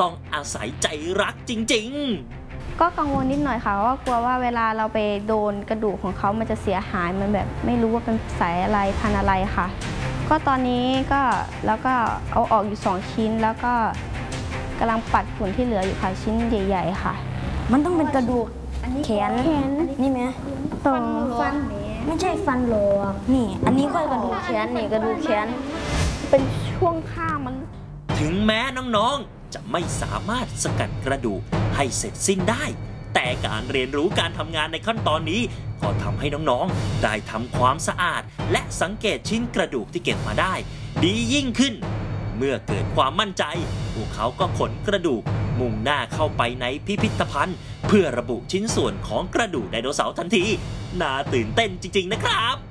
ต้องอาศัยใจรักจริงๆก็กังวลนิดหน่อยค่ะว่ากลัวว่าเวลาเราไปโดนกระดูกของเขามันจะเสียหายมันแบบไม่รู้ว่าเป็นสายอะไรพันธุ์อะไรค่ะก็ตอนนี้ก็แล้วก็เอาออกอยู่2ชิ้นแล้วก็กำลังปัดฝุ่นที่เหลืออยู่ค่ะชิ้นใหญ่ๆค่ะมันต้องเป็นกระดูกแขนนี่ไหมฟันไม่ใช่ฟันหรอกนี่อันนี้ก็กระดูกแขนนี่กระดูกแขนเป็นช่วงข้างมันถึงแม้น้องๆจะไม่สามารถสกัดกระดูกให้เสร็จสิ้นได้แต่การเรียนรู้การทำงานในขั้นตอนนี้ก็ทำให้น้องๆได้ทำความสะอาดและสังเกตชิ้นกระดูกที่เก็บมาได้ดียิ่งขึ้นเมื่อเกิดความมั่นใจพวกเขาก็ขนกระดูกมุ่งหน้าเข้าไปในพิพิธภัณฑ์เพื่อระบุชิ้นส่วนของกระดูกไดโนเสาร์ทันทีน่าตื่นเต้นจริงๆนะครับ